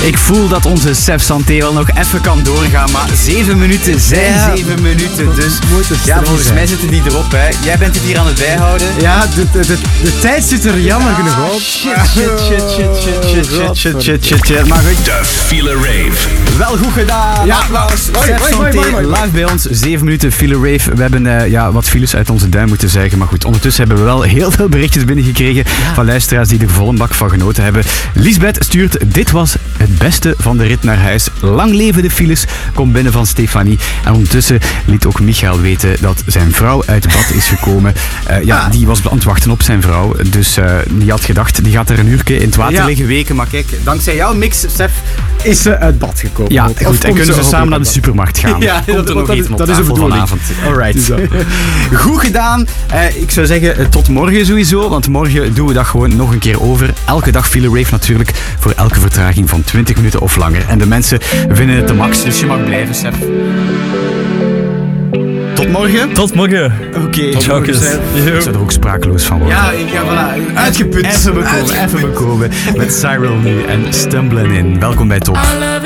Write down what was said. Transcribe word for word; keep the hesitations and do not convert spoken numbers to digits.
Ik voel dat onze Sef Santé wel nog even kan doorgaan, maar zeven minuten zijn ja, zeven minuten. Dus ja, volgens zijn. mij zitten die erop. Hè. Jij bent het hier aan het bijhouden. Ja, de, de, de, de tijd zit er jammer genoeg op. Shit, shit, shit, shit, shit, shit, shit, shit, shit, shit, shit. Maar goed. De File Rave. Wel goed gedaan. Ja, applaus. mooi, Sef mooi, Santé, mooi, mooi, mooi. live bij ons. Zeven minuten File Rave. We hebben uh, ja, wat files uit onze duim moeten zuigen. Maar goed, ondertussen hebben we wel heel veel berichtjes binnengekregen ja. van luisteraars die er volle bak van genoten hebben. Lisbeth stuurt, dit was het beste van de rit naar huis. Lang leven de files, komt binnen van Stefanie. En ondertussen liet ook Michael weten dat zijn vrouw uit bad is gekomen. Uh, ja, die was aan het wachten op zijn vrouw. Dus uh, die had gedacht, die gaat er een uurtje in het water ja. liggen weken. Maar kijk, dankzij jouw mix, Sef, is ze uit bad gekomen. Ja, goed. En kunnen ze samen naar de supermarkt gaan. Ja, komt er nog dat, eten op dat is de bedoeling. vanavond. Alright. Goed gedaan. Uh, ik zou zeggen, uh, tot morgen sowieso. Want morgen doen we dat gewoon nog een keer over. Elke dag File Rave natuurlijk. Voor elke vertraging van twintig minuten of langer. En de mensen vinden het de max. Dus je mag blijven, Sef. Tot morgen. Tot morgen. Oké. Okay. Ciao, Ik zou er ook sprakeloos van worden. Ja, ik ga voilà. Uitgeput. Even bekomen, even bekomen. Met Cyril nu en Stumbling In. Welkom bij Top.